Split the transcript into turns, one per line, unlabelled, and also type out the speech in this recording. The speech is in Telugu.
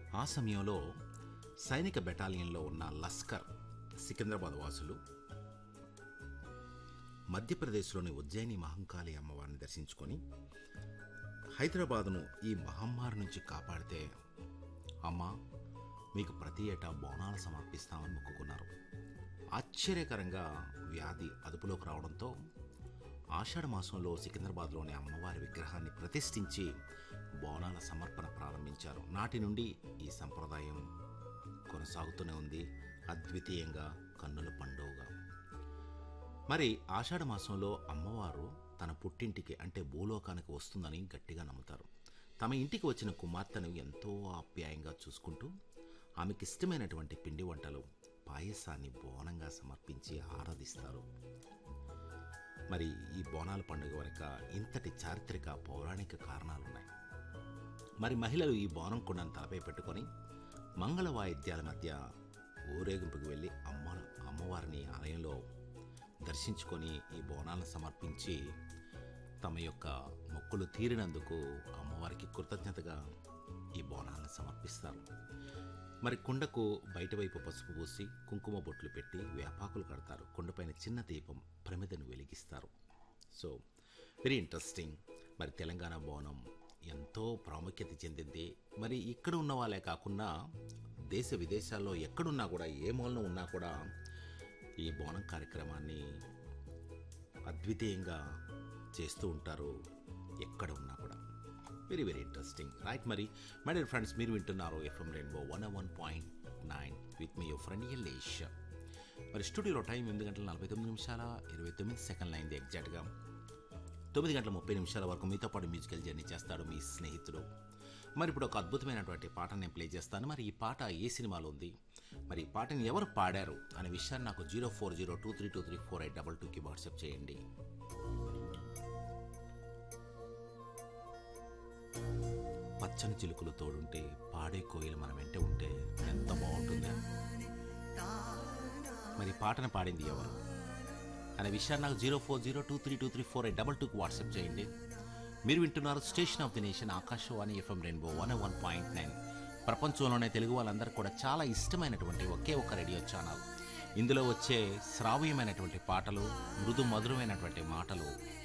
ఆ సమయంలో సైనిక బెటాలియన్లో ఉన్న లస్కర్ సికింద్రాబాద్ వాసులు మధ్యప్రదేశ్లోని ఉజ్జయిని మహంకాళి అమ్మవారిని దర్శించుకొని హైదరాబాదును ఈ మహమ్మారి నుంచి కాపాడితే అమ్మ మీకు ప్రతి ఏటా బోనాలు సమర్పిస్తామని మొక్కుకున్నారు. ఆశ్చర్యకరంగా వ్యాధి అదుపులోకి రావడంతో ఆషాఢ మాసంలో సికింద్రాబాద్లోని అమ్మవారి విగ్రహాన్ని ప్రతిష్ఠించి బోనాల సమర్పణ ప్రారంభించారు. నాటి నుండి ఈ సంప్రదాయం కొనసాగుతూనే ఉంది, అద్వితీయంగా కన్నుల పండుగగా. మరి ఆషాఢ మాసంలో అమ్మవారు తన పుట్టింటికి అంటే భూలోకానికి వస్తుందని గట్టిగా నమ్ముతారు. తమ ఇంటికి వచ్చిన కుమార్తెను ఎంతో ఆప్యాయంగా చూసుకుంటూ ఆమెకి ఇష్టమైనటువంటి పిండి వంటలు పాయసాన్ని బోనంగా సమర్పించి ఆరాధిస్తారు. మరి ఈ బోనాల పండుగ వెనుక ఇంతటి చారిత్రక పౌరాణిక కారణాలున్నాయి. మరి మహిళలు ఈ బోనం కుండను తలపై పెట్టుకొని మంగళ వాయిద్యాల మధ్య ఊరేగింపుకు వెళ్ళి అమ్మవారిని ఆలయంలో దర్శించుకొని ఈ బోనాలను సమర్పించి తమ యొక్క మొక్కులు తీరినందుకు అమ్మవారికి కృతజ్ఞతగా ఈ బోనాలను సమర్పిస్తారు. మరి కుండకు బయటవైపు పసుపు పూసి కుంకుమ బొట్లు పెట్టి వేపాకులు కడతారు. కుండపైన చిన్న దీపం ప్రమిదను వెలిగిస్తారు. So very interesting. మరి తెలంగాణ బోనం ఎంతో ప్రాముఖ్యత చెందింది. మరి ఇక్కడ ఉన్న వాళ్ళే కాకుండా దేశ విదేశాల్లో ఎక్కడున్నా కూడా, ఏ మూలన ఉన్నా కూడా ఈ బోనం కార్యక్రమాన్ని అద్వితీయంగా చేస్తూ ఉంటారు, ఎక్కడ ఉన్నా కూడా. Very very interesting, right? మరి మై డియర్ ఫ్రెండ్స్, మీరు వింటున్నారు FM rainbow 101.9 with me your friend Yalesh. మరి స్టూడియోలో టైం 8:49:29 అయింది. ఎగ్జాక్ట్గా 9:30 వరకు మీతో పాటు మ్యూజికల్ జర్నీ చేస్తాడు మీ స్నేహితుడు. మరి ఇప్పుడు ఒక అద్భుతమైనటువంటి పాటను నేను ప్లే చేస్తాను. మరి ఈ పాట ఏ సినిమాలో ఉంది, మరి ఈ పాటను ఎవరు పాడారు అనే విషయాన్ని నాకు 0402323482కి వాట్సాప్ చేయండి. పచ్చని చిలుకలు తోడుంటే, పాడే కోయిలు మన వెంట ఉంటే ఎంత బాగుంటుందా? మరి పాటను పాడింది ఎవరు అనే విషయాన్ని నాకు 0402323482కి వాట్సాప్ చేయండి. మీరు వింటున్నారు station of the nation, Akashvani FM rainbow 101.9. ప్రపంచంలోనే తెలుగు వాళ్ళందరూ కూడా చాలా ఇష్టమైనటువంటి ఒకే ఒక రేడియో ఛానల్. ఇందులో వచ్చే శ్రావ్యమైనటువంటి పాటలు, మృదు మధురమైనటువంటి మాటలు